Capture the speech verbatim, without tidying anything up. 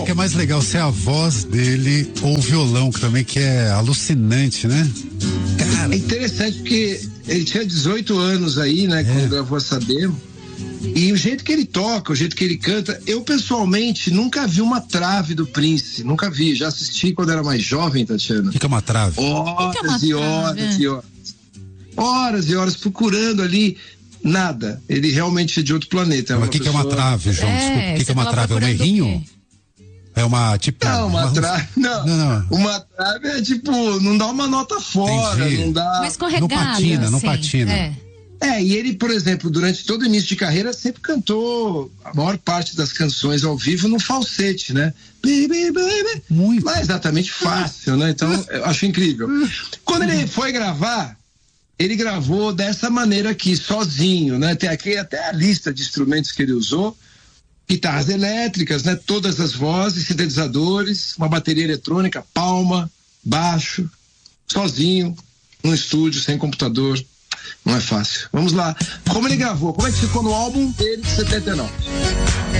que é mais legal, se é a voz dele ou o violão, que também que é alucinante, né? Cara, é interessante porque ele tinha dezoito anos aí, né, é. quando gravou essa demo. E o jeito que ele toca, o jeito que ele canta, eu pessoalmente nunca vi uma trave do Prince, nunca vi, já assisti quando era mais jovem, Tatiana. O que, que é uma trave? Horas que que é uma e horas trave? e horas. Horas e horas procurando ali, nada. Ele realmente é de outro planeta. Mas o que, que é uma trave, João? É, Desculpa, o que, que é uma você trave? É um tava procurando errinho? o quê? É uma, tipo... Não, uma, uma trave, não. não, não. Uma trave é tipo, não dá uma nota fora, Entendi. não dá... Mas escorregada, Não patina, não assim, patina. É. É, e ele, por exemplo, durante todo o início de carreira sempre cantou a maior parte das canções ao vivo no falsete, né? Baby, baby. Muito. Não é exatamente fácil, né? Então, eu acho incrível. Quando ele foi gravar, ele gravou dessa maneira aqui, sozinho, né? Tem aqui até a lista de instrumentos que ele usou. Guitarras elétricas, né? Todas as vozes, sintetizadores, uma bateria eletrônica, palma, baixo, sozinho, num estúdio, sem computador. Não é fácil. Vamos lá. Como ele gravou? Como é que ficou no álbum dele de setenta e nove?